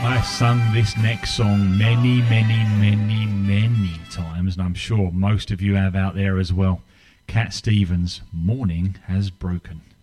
I've sung this next song many times, and I'm sure most of you have out there as well. Cat Stevens, Morning Has Broken.